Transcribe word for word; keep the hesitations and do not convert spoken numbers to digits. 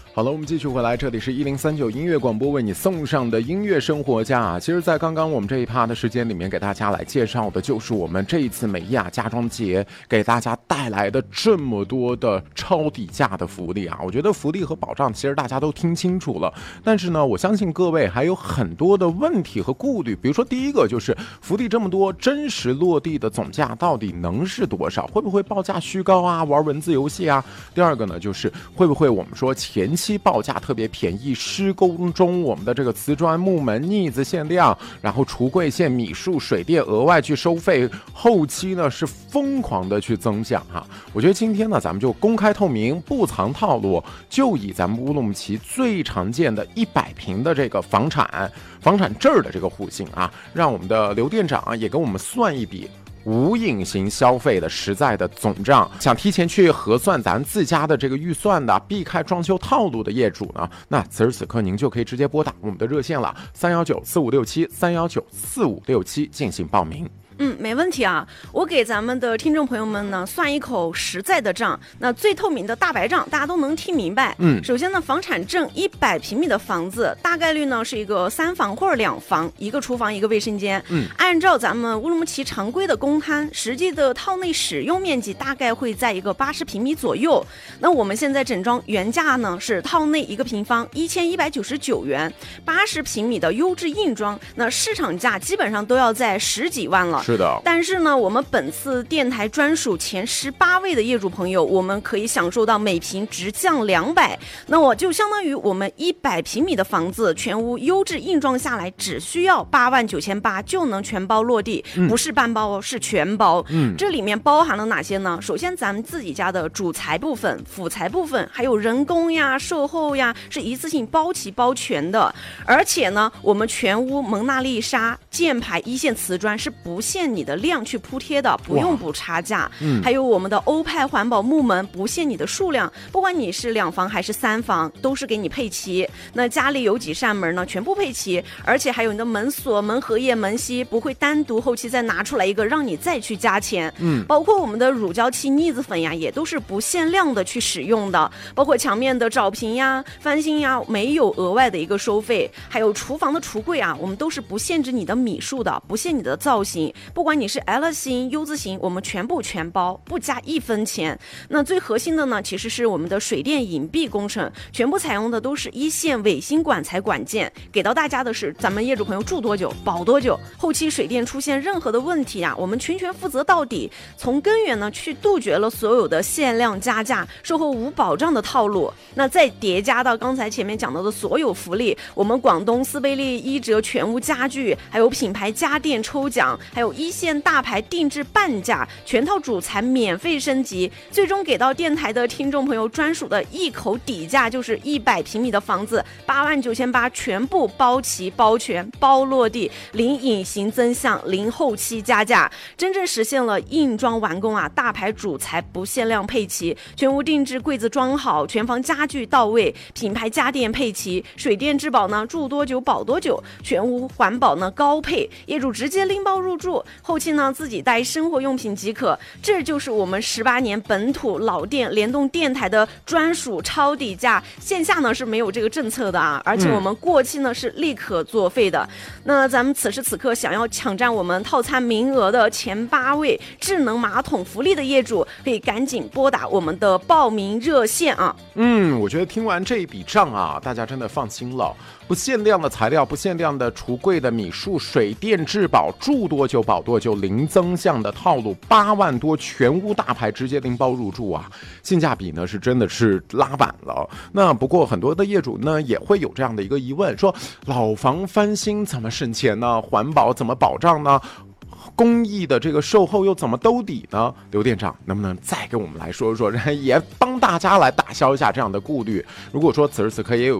好了，我们继续回来，这里是一零三九音乐广播为你送上的音乐生活家。其实在刚刚我们这一趴的时间里面，给大家来介绍的就是我们这一次美亚家装节给大家带来的这么多的超底价的福利啊。我觉得福利和保障其实大家都听清楚了，但是呢，我相信各位还有很多的问题和顾虑。比如说第一个就是福利这么多，真实落地的总价到底能是多少？会不会报价虚高啊？玩文字游戏啊？第二个呢，就是会不会我们说前期报价特别便宜，施工中我们的这个瓷砖木门腻子限量，然后橱柜线米数水电额外去收费，后期呢是疯狂的去增价哈。我觉得今天呢咱们就公开透明，不藏套路，就以咱们乌鲁木齐最常见的一百平的这个房产房产证的这个户型啊，让我们的刘店长也给我们算一笔无隐形消费的实在的总账。想提前去核算咱自家的这个预算的，避开装修套路的业主呢，那此时此刻您就可以直接拨打我们的热线了，三幺九四五六七三幺九四五六七进行报名。 嗯，没问题啊。我给咱们的听众朋友们呢算一口实在的账，那最透明的大白账，大家都能听明白。嗯，首先呢，房产证一百平米的房子，大概率呢是一个三房或者两房，一个厨房一个卫生间。嗯，按照咱们乌鲁木齐常规的公摊，实际的套内使用面积大概会在一个八十平米左右。那我们现在整装原价呢是套内一个平方一千一百九十九元，八十平米的优质硬装，那市场价基本上都要在十几万了。 是的， 但是呢，我们本次电台专属前十八位的业主朋友，我们可以享受到每平直降两百，那我就相当于我们一百平米的房子，全屋优质硬装下来，只需要八万九千八就能全包落地，嗯、不是半包哦，是全包。嗯，这里面包含了哪些呢？首先，咱们自己家的主材部分、辅材部分，还有人工呀、售后呀，是一次性包齐包全的。而且呢，我们全屋蒙娜丽莎箭牌一线瓷砖是不限你的量去铺贴的，不用补差价。嗯，还有我们的欧派环保木门，不限你的数量，不管你是两房还是三房，都是给你配齐。那家里有几扇门呢？全部配齐，而且还有你的门锁、门荷叶、门吸，不会单独后期再拿出来一个让你再去加钱。嗯，包括我们的乳胶漆、腻子粉呀，也都是不限量的去使用的。包括墙面的找平呀、翻新呀，没有额外的一个收费。还有厨房的橱柜啊，我们都是不限制你的米数的，不限你的造型，不管你是 L 型、U 字型，我们全部全包，不加一分钱。那最核心的呢，其实是我们的水电隐蔽工程，全部采用的都是一线卫星管材管件，给到大家的是咱们业主朋友住多久保多久，后期水电出现任何的问题啊，我们全权负责到底，从根源呢去杜绝了所有的限量加价、售后无保障的套路。那再叠加到刚才前面讲到的所有福利，我们广东斯贝利一折全屋家具，还有品牌家电抽奖，还有一线大牌定制半价，全套主材免费升级，最终给到电台的听众朋友专属的一口底价，就是一百平米的房子，八万九千八，全部包齐包全包落地，零隐形增项，零后期加价，真正实现了硬装完工啊，大牌主材不限量配齐，全屋定制柜子装好，全房家具到位，品牌家电配齐，水电质保呢住多久保多久，全屋环保呢高配，业主直接拎包入住，后期呢自己带生活用品即可。这就是我们十八年本土老店联动电台的专属超底价，线下呢是没有这个政策的啊，而且我们过期呢是立可作废的。嗯、那咱们此时此刻想要抢占我们套餐名额的前八位智能马桶福利的业主，可以赶紧拨打我们的报名热线啊。 嗯，我觉得听完这一笔账啊，大家真的放心了。不限量的材料，不限量的橱柜的米数，水电质保，住多久保多久，零增项的套路，八万多全屋大牌直接拎包入住啊，性价比呢是真的是拉满了。那不过很多的业主呢也会有这样的一个疑问，说老房翻新怎么省钱呢？环保怎么保障呢？公益的这个售后又怎么兜底呢？刘店长能不能再给我们来说说，也帮大家来打消一下这样的顾虑？如果说此时此刻也有